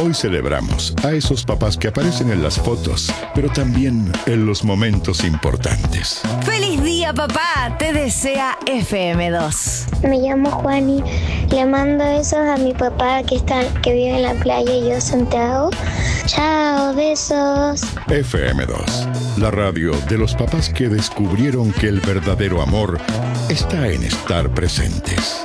Hoy celebramos a esos papás que aparecen en las fotos, pero también en los momentos importantes. ¡Feliz día, papá! Te desea FM2. Me llamo Juani. Le mando besos a mi papá que vive en la playa y yo Santiago. Chao, besos. FM2, la radio de los papás que descubrieron que el verdadero amor está en estar presentes.